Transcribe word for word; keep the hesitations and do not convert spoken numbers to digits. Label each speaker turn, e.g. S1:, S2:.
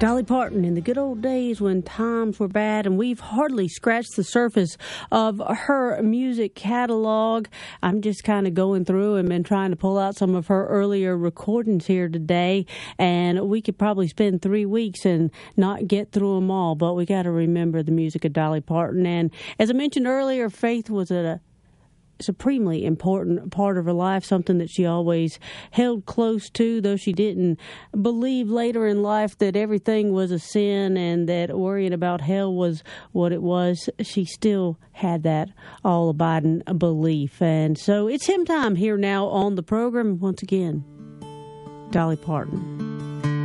S1: Dolly Parton in the good old days when times were bad, and we've hardly scratched the surface of her music catalog. I'm just kind of going through and been trying to pull out some of her earlier recordings here today, and we could probably spend three weeks and not get through them all, but we got to remember the music of Dolly Parton. And as I mentioned earlier, faith was a supremely important part of her life, something that she always held close to, though she didn't believe later in life that everything was a sin and that worrying about hell was what it was. She still had that all-abiding belief. And so it's hymn time here now on the program. Once again, Dolly Parton.